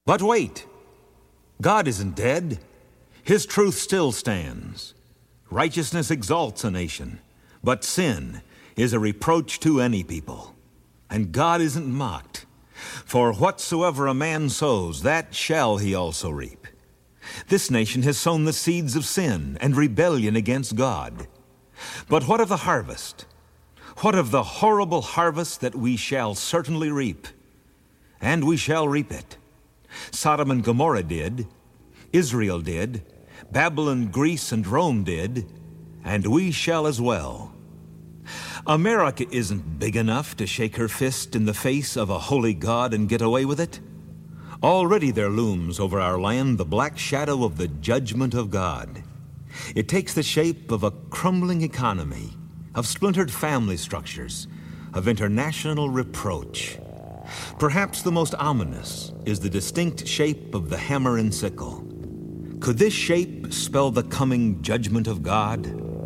But wait, God isn't dead. His truth still stands. Righteousness exalts a nation, but sin is a reproach to any people. And God isn't mocked. For whatsoever a man sows, that shall he also reap. This nation has sown the seeds of sin and rebellion against God. But what of the harvest? What of the horrible harvest that we shall certainly reap? And we shall reap it. Sodom and Gomorrah did, Israel did, Babylon, Greece, and Rome did, and we shall as well. America isn't big enough to shake her fist in the face of a holy God and get away with it. Already there looms over our land the black shadow of the judgment of God. It takes the shape of a crumbling economy, of splintered family structures, of international reproach. Perhaps the most ominous is the distinct shape of the hammer and sickle. Could this shape spell the coming judgment of God?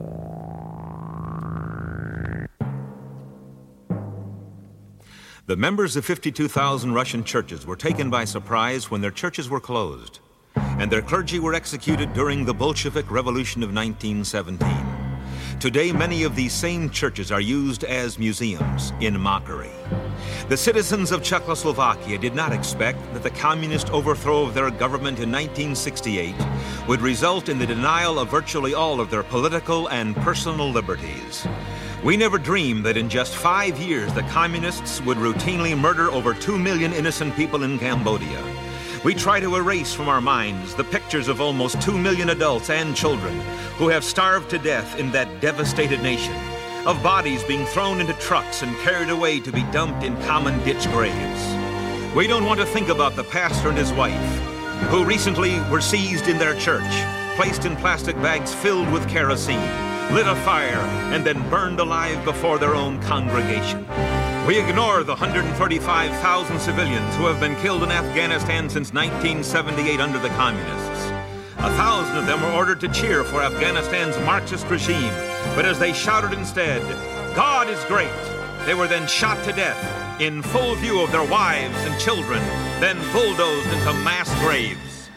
The members of 52,000 Russian churches were taken by surprise when their churches were closed, and their clergy were executed during the Bolshevik Revolution of 1917. Today, many of these same churches are used as museums in mockery. The citizens of Czechoslovakia did not expect that the communist overthrow of their government in 1968 would result in the denial of virtually all of their political and personal liberties. We never dreamed that in just 5 years the communists would routinely murder over 2 million innocent people in Cambodia. We try to erase from our minds the pictures of almost 2 million adults and children who have starved to death in that devastated nation, of bodies being thrown into trucks and carried away to be dumped in common ditch graves. We don't want to think about the pastor and his wife, who recently were seized in their church, placed in plastic bags filled with kerosene, lit a fire, and then burned alive before their own congregation. We ignore the 135,000 civilians who have been killed in Afghanistan since 1978 under the communists. 1,000 of them were ordered to cheer for Afghanistan's Marxist regime, but as they shouted instead, "God is great," they were then shot to death in full view of their wives and children, then bulldozed into mass graves.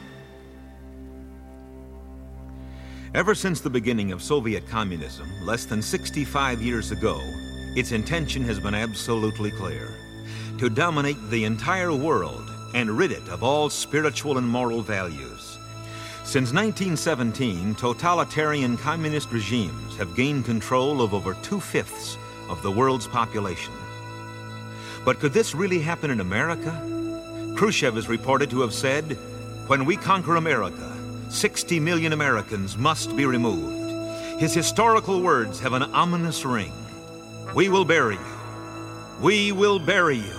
Ever since the beginning of Soviet communism, less than 65 years ago, its intention has been absolutely clear: to dominate the entire world and rid it of all spiritual and moral values. Since 1917, totalitarian communist regimes have gained control of over 2/5 of the world's population. But could this really happen in America? Khrushchev is reported to have said, "When we conquer America, 60 million Americans must be removed." His historical words have an ominous ring. We will bury you. We will bury you.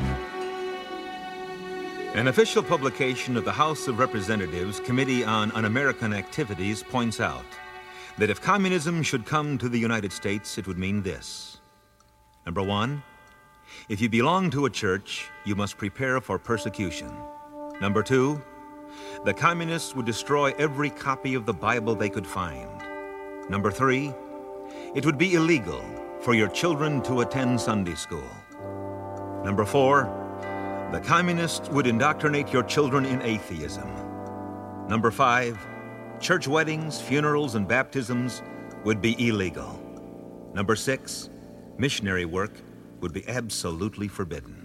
An official publication of the House of Representatives Committee on Un-American Activities points out that if communism should come to the United States, it would mean this. Number one, if you belong to a church, you must prepare for persecution. Number two, the communists would destroy every copy of the Bible they could find. Number three, it would be illegal for your children to attend Sunday school. Number four, the communists would indoctrinate your children in atheism. Number five, church weddings, funerals, and baptisms would be illegal. Number six, missionary work would be absolutely forbidden.